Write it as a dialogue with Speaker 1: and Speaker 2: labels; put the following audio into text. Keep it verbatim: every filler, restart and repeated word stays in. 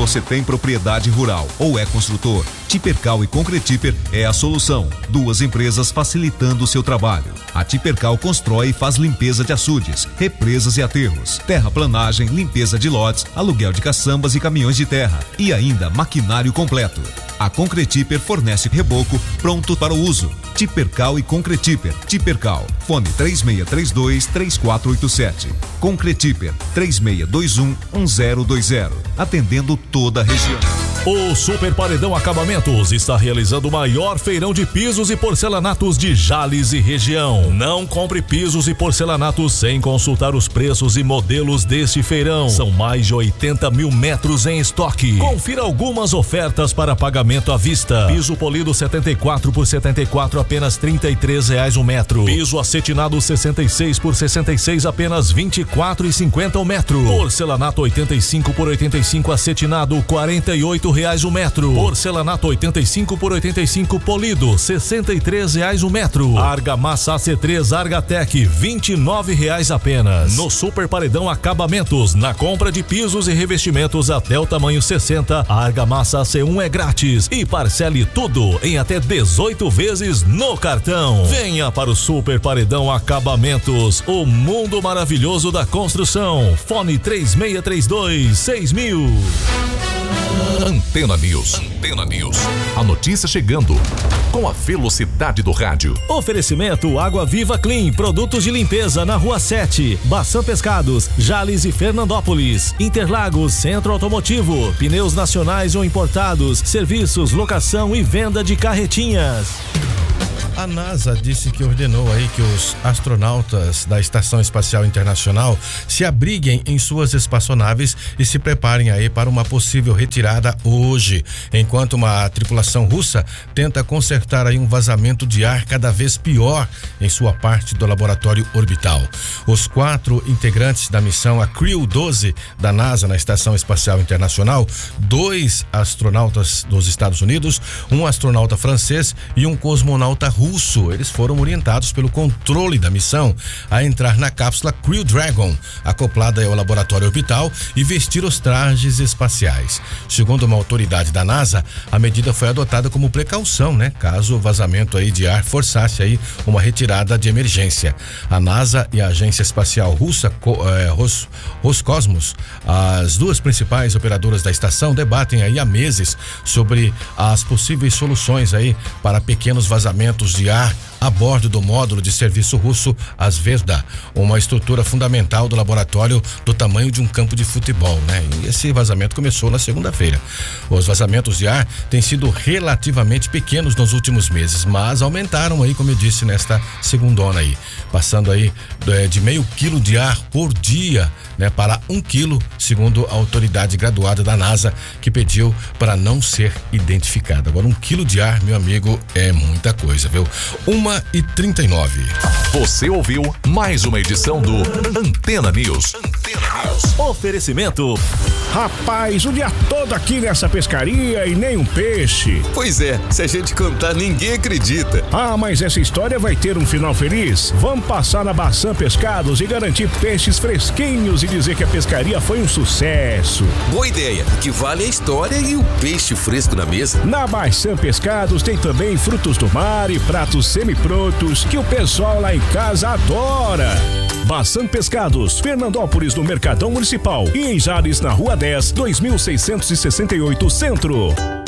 Speaker 1: você tem propriedade rural ou é construtor, Tipercal e Concretiper é a solução. Duas empresas facilitando o seu trabalho. A Tipercal constrói e faz limpeza de açudes, represas e aterros, terraplanagem, limpeza de lotes, aluguel de caçambas e caminhões de terra e ainda maquinário completo. A Concretiper fornece reboco pronto para o uso. Tipercal e Concretiper. Tipercal. Fone três seis três dois, três quatro oito sete. Concretiper três seis dois um, um zero dois zero. Atendendo toda a região.
Speaker 2: O Super Paredão Acabamentos está realizando o maior feirão de pisos e porcelanatos de Jales e região. Não compre pisos e porcelanatos sem consultar os preços e modelos deste feirão. São mais de oitenta mil metros em estoque. Confira algumas ofertas para pagamento à vista. Piso polido setenta e quatro por setenta e quatro, apenas trinta e três reais o metro. Piso acetinado sessenta e seis por sessenta e seis, apenas vinte e quatro e cinquenta o metro. Porcelanato oitenta e cinco por oitenta e cinco acetinado, quarenta e oito reais o metro. Porcelanato oitenta e cinco por oitenta e cinco polido, sessenta e três reais o metro. Argamassa A C três Argatec, vinte e nove reais apenas. No Super Paredão Acabamentos, na compra de pisos e revestimentos até o tamanho sessenta, a argamassa A C um é grátis e parcele tudo em até dezoito vezes no cartão. Venha para o Super Paredão Acabamentos, o mundo maravilhoso da construção. Fone três seis três dois, seis mil.
Speaker 3: Antena News. Antena News. A notícia chegando com a velocidade do rádio.
Speaker 4: Oferecimento Água Viva Clean, produtos de limpeza na Rua sete, Baçã Pescados, Jales e Fernandópolis, Interlagos, Centro Automotivo, pneus nacionais ou importados, serviços, locação e venda de carretinhas.
Speaker 5: A NASA disse que ordenou aí que os astronautas da Estação Espacial Internacional se abriguem em suas espaçonaves e se preparem aí para uma possível retirada hoje, enquanto uma tripulação russa tenta consertar aí um vazamento de ar cada vez pior em sua parte do laboratório orbital. Os quatro integrantes da missão, a Crew doze da NASA na Estação Espacial Internacional, dois astronautas dos Estados Unidos, um astronauta francês e um cosmonauta russo, eles foram orientados pelo controle da missão a entrar na cápsula Crew Dragon, acoplada ao laboratório orbital, e vestir os trajes espaciais. Segundo uma autoridade da NASA, a medida foi adotada como precaução, né? Caso o vazamento aí de ar forçasse aí uma retirada de emergência. A NASA e a Agência Espacial Russa, eh, Ros, Roscosmos, as duas principais operadoras da estação, debatem aí há meses sobre as possíveis soluções aí para pequenos vazamentos de ar a bordo do módulo de serviço russo Zvezda, uma estrutura fundamental do laboratório do tamanho de um campo de futebol, né? E esse vazamento começou na segunda-feira. Os vazamentos de ar têm sido relativamente pequenos nos últimos meses, mas aumentaram aí, como eu disse, nesta segundona aí, passando aí de meio quilo de ar por dia, né, para um quilo, segundo a autoridade graduada da NASA, que pediu para não ser identificada. Agora, um quilo de ar, meu amigo, é muita coisa, viu? Uma e trinta e nove.
Speaker 3: Você ouviu mais uma edição do Antena News. Antena News.
Speaker 4: Oferecimento.
Speaker 6: Rapaz, o dia todo aqui nessa pescaria e nem um peixe.
Speaker 7: Pois é, se a gente contar, ninguém acredita.
Speaker 6: Ah, mas essa história vai ter um final feliz? Vamos passar na Baçã Pescados e garantir peixes fresquinhos e dizer que a pescaria foi um sucesso.
Speaker 7: Boa ideia, o que vale é a história e o peixe fresco na mesa.
Speaker 6: Na Baçã Pescados tem também frutos do mar e pratos semi-prontos que o pessoal lá em casa adora. Baçã Pescados, Fernandópolis, no Mercadão Municipal, e em Jales, na Rua dez, dois mil seiscentos e sessenta e oito, Centro.